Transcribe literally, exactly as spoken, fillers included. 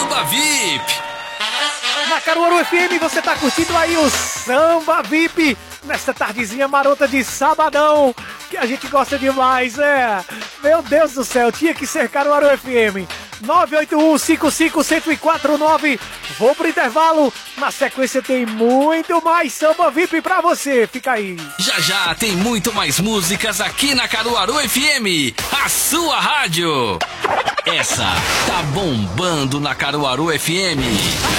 Samba V I P. Na Caruaru F M você tá curtindo aí o Samba V I P nesta tardezinha marota de sabadão, que a gente gosta demais, é. Meu Deus do céu, tinha que ser Caruaru F M. nove oito um, cinco cinco, um zero quatro nove. Vou pro intervalo. Na sequência tem muito mais Samba V I P pra você. Fica aí. Já já tem muito mais músicas aqui na Caruaru F M, a sua rádio. Essa tá bombando na Caruaru F M.